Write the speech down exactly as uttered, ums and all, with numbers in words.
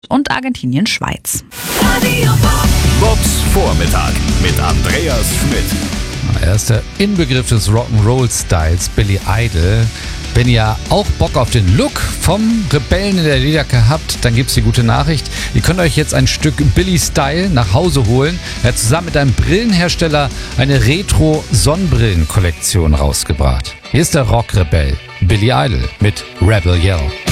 und Argentinien, Schweiz. Bobs Vormittag mit Andreas Schmidt. Er ist der Inbegriff des Rock'n'Roll-Styles, Billy Idol. Wenn ihr auch Bock auf den Look vom Rebellen in der Lederjacke habt, dann gibt's die gute Nachricht. Ihr könnt euch jetzt ein Stück Billy Style nach Hause holen. Er hat zusammen mit einem Brillenhersteller eine Retro-Sonnenbrillen-Kollektion rausgebracht. Hier ist der Rockrebell Billy Idol mit Rebel Yell.